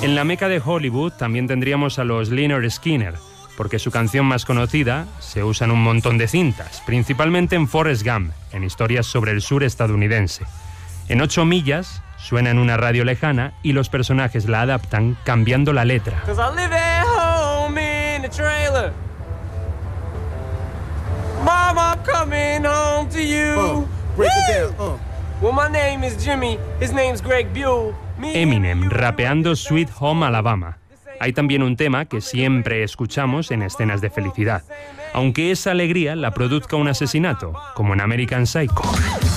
En la meca de Hollywood también tendríamos a los Lynyrd Skynyrd, porque su canción más conocida se usa en un montón de cintas, principalmente en Forrest Gump, en historias sobre el sur estadounidense. En 8 millas suena en una radio lejana y los personajes la adaptan cambiando la letra. Mama, coming home to you. Break it down. Well, my name is Jimmy. His name's Greg Buell. Eminem rapeando Sweet Home Alabama. Hay también un tema que siempre escuchamos en escenas de felicidad, aunque esa alegría la produzca un asesinato, como en American Psycho.